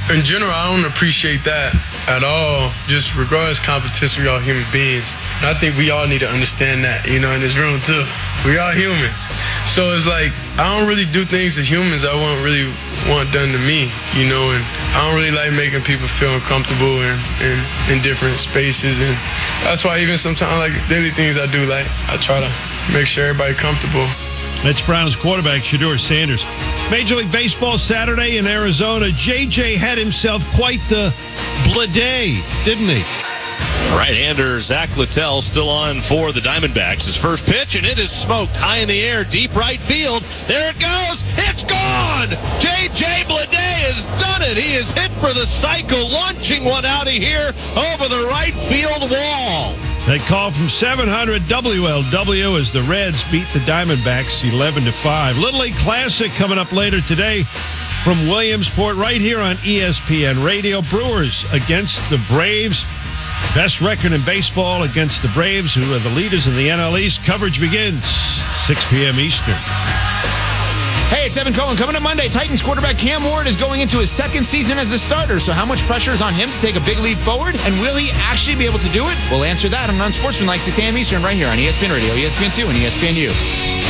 In general, I don't appreciate that at all. Just regardless of competition, we all human beings. And I think we all need to understand that, in this room too. We are humans. So it's like, I don't really do things to humans I won't really want done to me, and I don't really like making people feel uncomfortable in different spaces. And that's why even sometimes, like daily things I do, like I try to make sure everybody comfortable. That's Browns quarterback Shedeur Sanders. Major League Baseball Saturday in Arizona. JJ had himself quite the day, didn't he? Right-hander Zach Littell still on for the Diamondbacks. His first pitch, and it is smoked high in the air, deep right field. There it goes. It's gone. J.J. Bleday has done it. He is hit for the cycle, launching one out of here over the right field wall. That call from 700 WLW as the Reds beat the Diamondbacks 11-5. Little League Classic coming up later today from Williamsport right here on ESPN Radio. Brewers against the Braves. Best record in baseball against the Braves, who are the leaders in the NL East. Coverage begins 6 p.m. Eastern. Hey, it's Evan Cohen. Coming up Monday, Titans quarterback Cam Ward is going into his second season as a starter. So how much pressure is on him to take a big leap forward? And will he actually be able to do it? We'll answer that on Unsportsmanlike 6 a.m. Eastern right here on ESPN Radio, ESPN2, and ESPNU.